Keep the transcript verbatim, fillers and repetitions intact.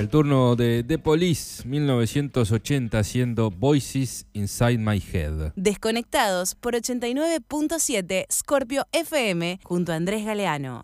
El turno de The Police, mil novecientos ochenta, haciendo Voices Inside My Head. Desconectados por ochenta y nueve punto siete Scorpio F M junto a Andrés Galeano.